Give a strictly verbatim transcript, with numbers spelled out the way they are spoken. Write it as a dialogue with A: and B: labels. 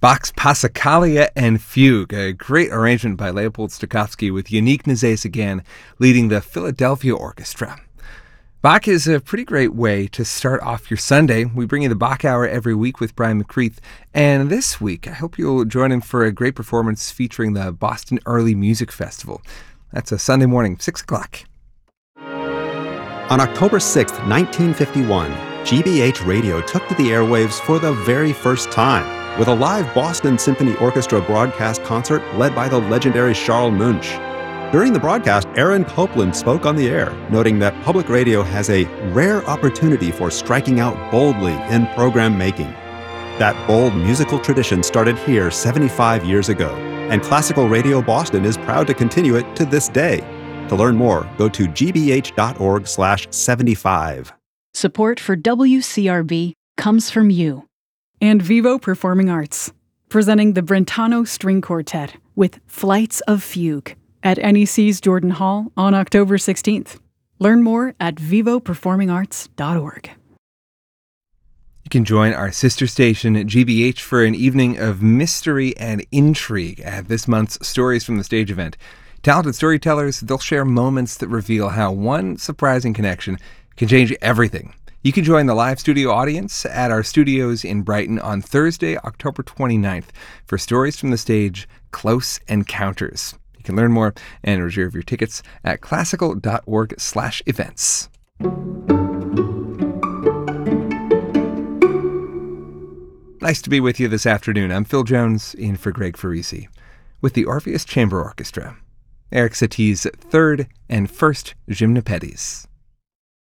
A: Bach's Passacaglia and Fugue, a great arrangement by Leopold Stokowski with Yannick Nézet-Séguin leading the Philadelphia Orchestra. Bach is a pretty great way to start off your Sunday. We bring you the Bach Hour every week with Brian McCreath, and this week I hope you'll join him for a great performance featuring the Boston Early Music Festival. That's a Sunday morning, six o'clock.
B: On October sixth, nineteen fifty-one, G B H Radio took to the airwaves for the very first time with a live Boston Symphony Orchestra broadcast concert led by the legendary Charles Munch. During the broadcast, Aaron Copland spoke on the air, noting that public radio has a rare opportunity for striking out boldly in program making. That bold musical tradition started here seventy-five years ago, and Classical Radio Boston is proud to continue it to this day. To learn more, go to g b h dot org slash seventy-five.
C: Support for W C R B comes from you. And Vivo Performing Arts, presenting the Brentano String Quartet with Flights of Fugue at N E C's Jordan Hall on October sixteenth. Learn more at vivo performing arts dot org.
A: You can join our sister station at G B H for an evening of mystery and intrigue at this month's Stories from the Stage event. Talented storytellers, they'll share moments that reveal how one surprising connection can change everything. You can join the live studio audience at our studios in Brighton on Thursday, October twenty-ninth for Stories from the Stage Close Encounters. You can learn more and reserve your tickets at classical dot org slash events. Nice to be with you this afternoon. I'm Phil Jones, in for Greg Farisi, with the Orpheus Chamber Orchestra. Eric Satie's third and first Gymnopédies.